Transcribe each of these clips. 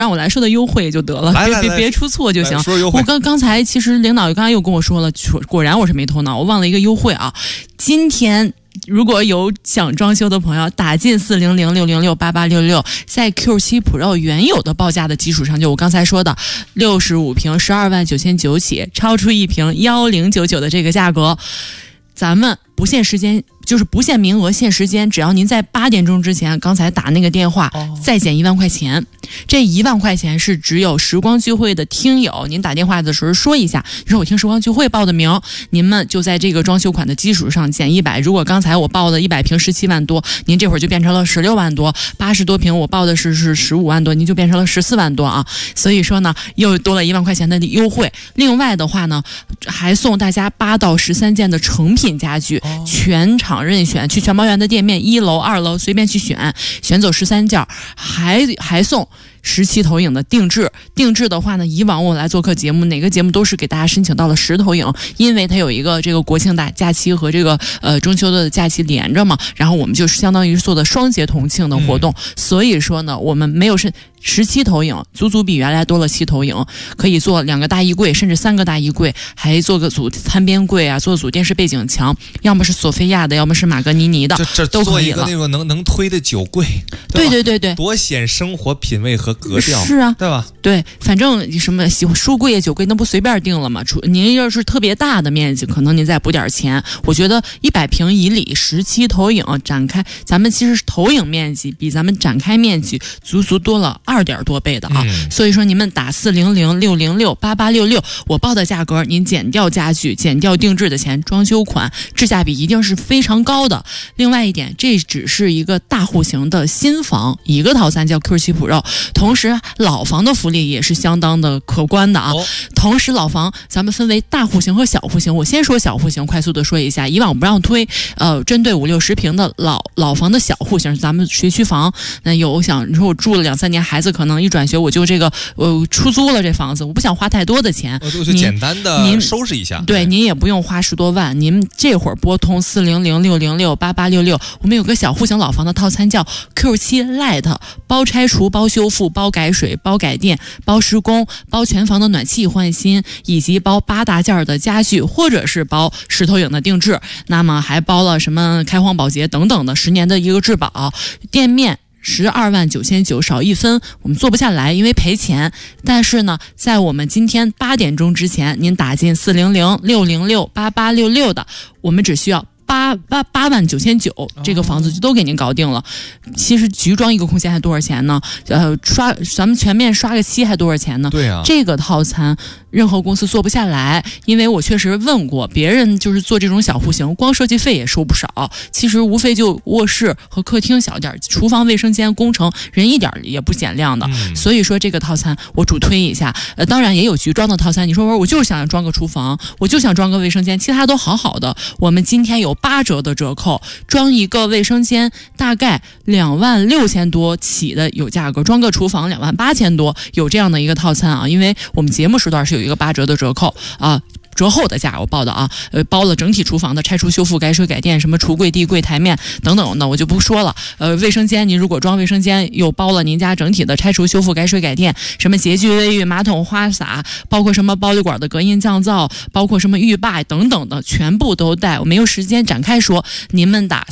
让我来说的优惠就得了，别出错就行。我刚才其实领导刚才又跟我说了，果然我是没头脑，我忘了一个优惠啊。今天如果有想装修的朋友，打进400-606-8866，在 Q7 Pro 原有的报价的基础上，就我刚才说的65平12.99000起，超出一平1099的这个价格，咱们不限时间，就是不限名额，限时间，只要您在8点钟之前刚才打那个电话，再减1万块钱。这1万块钱是只有时光聚会的听友，您打电话的时候说一下，你说我听时光聚会报的名，您们就在这个装修款的基础上减100。如果刚才我报的100平17万多，您这会儿就变成了16万多；80多平我报的是15万多，您就变成了14万多啊。所以说呢，又多了1万块钱的优惠。另外的话呢，还送大家8到13件的成品家具，全场任选，去全包园的店面1楼2楼随便去选走13件，还送17投影的定制的话呢，以往我来做客节目，哪个节目都是给大家申请到了10投影，因为它有一个这个国庆假期和这个中秋的假期连着嘛，然后我们就是相当于做的双节同庆的活动，所以说呢，我们没有17投影，足比原来多了7投影，可以做2个大衣柜，甚至3个大衣柜，还做个组餐边柜啊，做组电视背景墙，要么是索菲亚的，要么是马格尼尼的， 这都可以了。 做一个那种能推的酒柜， 对， 多显生活品味和格调， 是啊， 对吧？ 对，反正什么书柜酒柜那不随便定了吗？您要是特别大的面积，可能您再补点钱。我觉得100平以里17投影展开，咱们其实投影面积比咱们展开面积足多了2点多倍的啊。所以说你们打400-606-8866，我报的价格您减掉家具，减掉定制的钱，装修款质价比一定是非常高的。另外一点，这只是一个大户型的新房，一个套餐叫 Q7 Pro， 同时老房的福利也是相当的可观的啊。同时老房咱们分为大户型和小户型，我先说小户型，快速的说一下，以往不让推，针对50-60平的老房的小户型，咱们学区房，那有想你说我住了2-3年，孩子可能一转学我就这个出租了这房子，我不想花太多的钱， 就简单的收拾一下， 对，您也不用花10多万，您这会儿拨通400-606-8866，我们有个小户型老房的套餐叫 Q7 Light， 包拆除、包修复、包改水、包改电、包施工、包全房的暖气换新，以及包8大件的家具，或者是包10投影的定制，那么还包了什么开荒保洁等等的10年的一个质保，店面12.99000少1分，我们做不下来，因为赔钱。但是呢，在我们今天8点钟之前，您打进400-606-8866的，我们只需要8.99000，这个房子就都给您搞定了。其实局装一个空间还多少钱呢？咱们全面刷个漆还多少钱呢？ 对啊， 这个套餐任何公司做不下来，因为我确实问过别人，就是做这种小户型，光设计费也收不少。其实无非就卧室和客厅小点，厨房、卫生间工程人一点也不减量的。所以说这个套餐我主推一下。当然也有局装的套餐，你说我就是想装个厨房，我就想装个卫生间，其他都好的。我们今天有8折的折扣，装一个卫生间大概26000多起的有价格，装个厨房28000多，有这样的一个套餐啊。因为我们节目时段是有一个8折的折扣啊。折后的价我报的啊，包了整体厨房的拆除修复、改水改电，什么橱柜、地柜、台面等等的我就不说了。卫生间您如果装卫生间，又包了您家整体的拆除修复、改水改电，什么洁具、卫浴、马桶、花洒，包括什么玻璃管的隔音降噪，包括什么浴霸等等的，全部都带。我没有时间展开说，您们打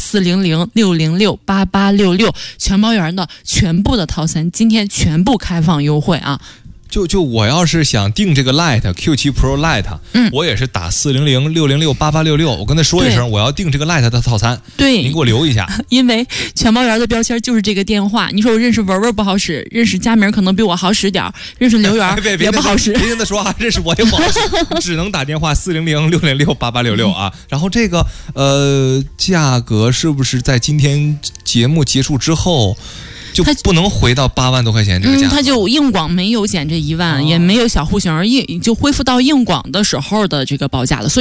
400-606-8866，全包园的全部的套餐今天全部开放优惠啊。 就我要是想订这个 Light Q7 Pro Light，我也是打400-606-8866，我跟他说一声我要订这个 Light 的套餐， 对， 您给我留一下。 因为全包园的标签就是这个电话，你说我认识文文不好使，认识佳明可能比我好使点，认识刘源也不好使。 别跟他说啊，认识我也不好使，只能打电话400-606-8866啊。然后这个价格是不是在今天节目结束之后？就不能回到8万多块钱这个价格， 它就硬广没有减这1万，也没有小户型，就恢复到硬广的时候的这个报价了。所以说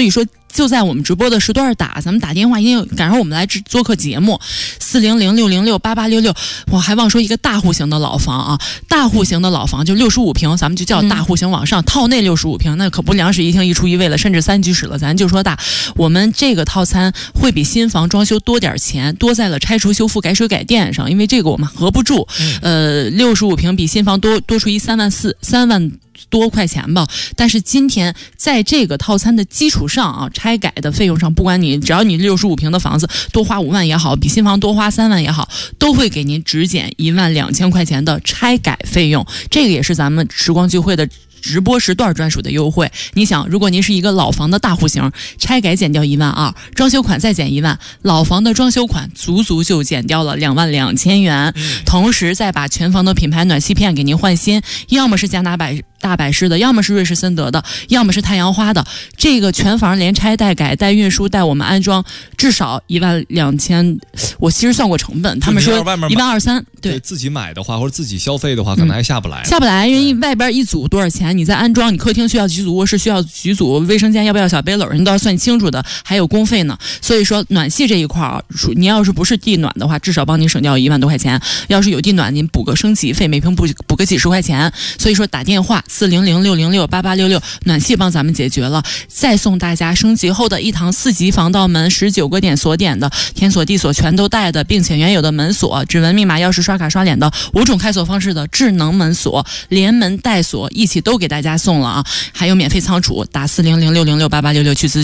就在我们直播的时段打，咱们打电话，因为赶上我们来做客节目，400-606-8866。我还忘说一个大户型的老房啊，大户型的老房就65平，咱们就叫大户型往上，套内65平，那可不2室1厅1厨1卫了，甚至3居室了，咱就说大。我们这个套餐会比新房装修多点钱，多在了拆除修复改水改电上，因为这个我们合不住。65平比新房多出一3万3万多块钱吧，但是今天在这个套餐的基础上啊，拆改的费用上，不管你只要你65平的房子多花5万也好，比新房多花3万也好，都会给您只减12000块钱的拆改费用。这个也是咱们时光聚会的直播时段专属的优惠。你想，如果您是一个老房的大户型，拆改减掉1万2，装修款再减1万，老房的装修款足就减掉了22000元。同时再把全房的品牌暖气片给您换新，要么是加拿大百仕的，要么是瑞士森德的，要么是太阳花的。这个全房连拆带改带运输带我们安装，至少12000。我其实算过成本，他们说12000。对， 自己买的话或者自己消费的话，可能还下不来。 下不来，因为外边一组多少钱，你再安装，你客厅需要几组，卧室需要几组，卫生间要不要小背篓，你都要算清楚的，还有工费呢。所以说暖气这一块啊，你要是不是地暖的话，至少帮你省掉1万多块钱；要是有地暖，您补个升级费，每平补个几十块钱。所以说打电话400-606-8866，暖气帮咱们解决了，再送大家升级后的一堂4级防盗门，19个点锁点的，天锁地锁全都带的，并且原有的门锁、指纹密码、钥匙刷卡刷脸的5种开锁方式的智能门锁，连门带锁一起都给大家送了啊！还有免费仓储，打400-606-8866去咨询。